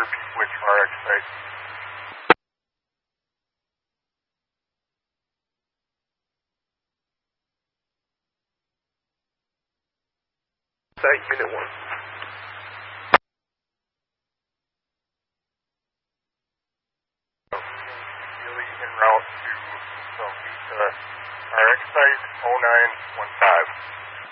repeat which RX site. Site Unit 1. Nearly en route to Velveeta RX site 0915.